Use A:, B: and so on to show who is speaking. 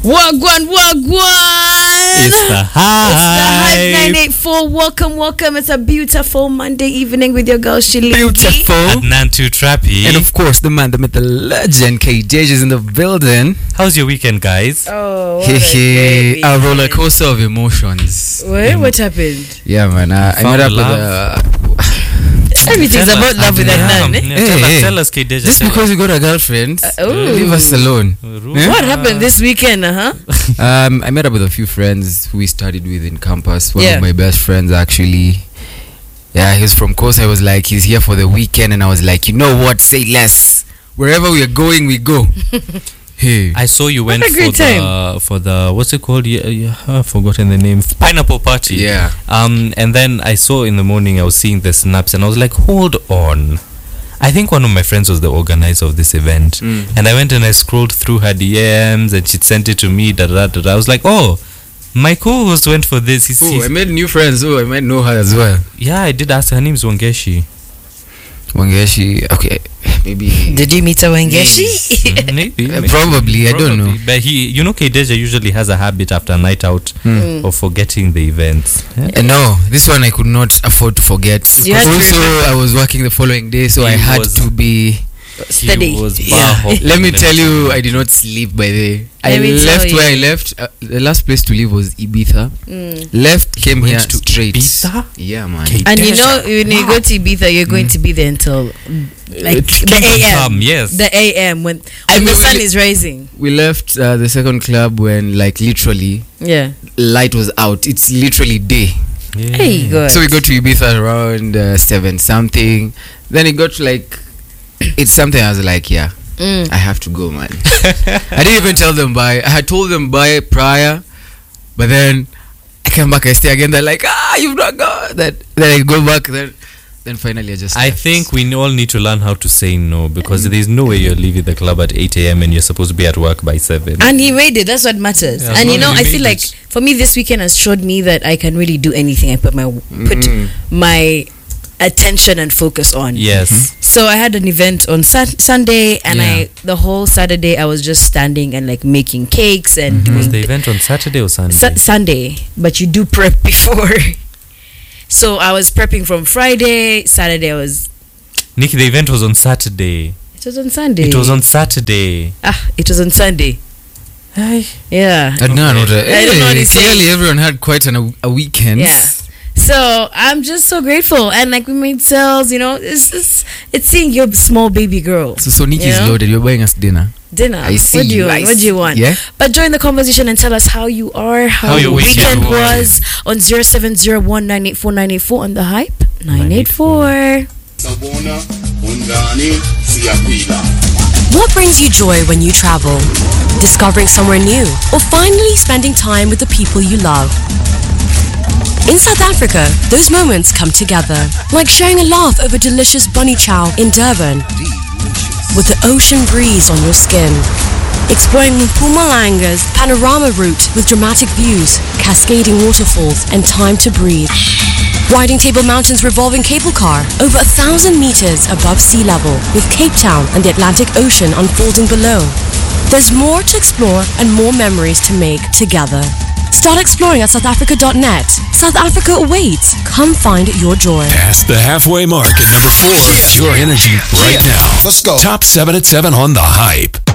A: Wagwan.
B: It's the Hype.
A: It's the Hype 984. Welcome. It's a beautiful Monday evening with your girl Shilini.
C: Beautiful.
B: Nantu Trappy.
C: And of course, the man, the myth, the legend, KJ is in the building.
B: How's your weekend, guys?
A: Oh,
C: A roller coaster of emotions.
A: What happened?
C: Yeah, man. I met up with
A: Everything's about love with that man.
B: Tell us, KJ.
C: just because you got a girlfriend, leave us alone.
A: What happened this weekend,
C: I met up with a few friends who we studied with in campus. One
A: Yeah.
C: of my best friends, actually. Yeah, he's from Coast. I was like, he's here for the weekend, and I was like, you know what? Say less. Wherever we are going, we go. Hey,
B: I saw you went
A: What a great
B: for the what's it called? Yeah, I've forgotten the name. Pineapple party.
C: yeah.
B: And then I saw in the morning I was seeing the snaps and I was like, hold on. I think one of my friends was the organizer of this event. And I went and I scrolled through her DMs and she'd sent it to me. I was like, oh, my co-host went for this.
C: Oh, I made new friends. Oh, I might know her as well.
B: Yeah, I did ask her. Her name's Wangeshi.
C: Wangeshi, okay, maybe.
A: Did you meet a Wangeshi?
B: Maybe.
C: Probably, I don't know.
B: But Kedeja usually has a habit after a night out of forgetting the events.
C: No, this one I could not afford to forget.
A: You had to
C: Also,
A: remember.
C: I was working the following day, so I had to be.
A: Steady.
B: He was
C: Yeah. Let me tell you, I did not sleep by the. I
A: Let me tell
C: left
A: you.
C: where I left. The last place to leave was Ibiza. Left, came
B: went
C: here
B: to
C: straight.
B: Ibiza?
C: Yeah, man.
B: Okay.
A: And you know, when you go to Ibiza, you're going to be there until like the AM.
B: Yes.
A: The AM when
C: I
A: the
C: mean,
A: sun is rising.
C: We left the second club when, like, literally
A: Yeah.
C: light was out. It's literally day.
B: Yeah.
A: Hey, God.
C: So we got to Ibiza around 7 something. Then it got to like, it's something. I was like, yeah, I have to go, man. I didn't even tell them bye. I had told them bye prior, but then I came back. I stay again. They're like, you've not gone. Then I go back. Then finally I just.
B: I
C: left.
B: think we all need to learn how to say no because there's no way you're leaving the club at 8 a.m. and you're supposed to be at work by 7.
A: And he made it. That's what matters.
B: Yeah,
A: And
B: as
A: you
B: long
A: know,
B: as
A: I
B: he
A: feel
B: made
A: like
B: it.
A: for me this weekend has showed me that I can really do anything I put my attention and focus on.
B: Yes.
A: So I had an event on Sunday, and
C: Yeah.
A: the whole Saturday I was just standing and like making cakes and
B: Was
A: doing
B: the event on Saturday or Sunday?
A: Sunday, but you do prep before. So I was prepping from Friday. Saturday
B: Nikki, the event was on Saturday.
A: it was on Sunday.
B: It was on Saturday.
A: It was on Sunday. Yeah.
C: I don't know.
A: I don't know what he's saying.
C: Clearly, everyone had quite a weekend.
A: Yeah. So I'm just so grateful, and like we made sales, you know, it's seeing your small baby girl.
C: So Nikki is
A: Yeah.
C: loaded. You're buying us dinner.
A: Dinner.
C: I see
A: What do you
C: you,
A: want?
C: I
A: What do you
C: see.
A: want?
C: Yeah.
A: But join the conversation and tell us how you are, how
B: your
A: your weekend
B: weekend
A: was on 0701984984 on the Hype 984.
D: What brings you joy when you travel? Discovering somewhere new, or finally spending time with the people you love? In South Africa, those moments come together, like sharing a laugh over delicious bunny chow in Durban, with the ocean breeze on your skin, exploring Mpumalanga's panorama route with dramatic views, cascading waterfalls, and time to breathe. Riding Table Mountain's revolving cable car over 1,000 meters above sea level, with Cape Town and the Atlantic Ocean unfolding below. There's more to explore and more memories to make together. Start exploring at southafrica.net. South Africa awaits. Come find your joy.
E: Past the halfway mark at number 4. Your energy right now.
F: Let's go.
E: Top 7 at 7 on the Hype.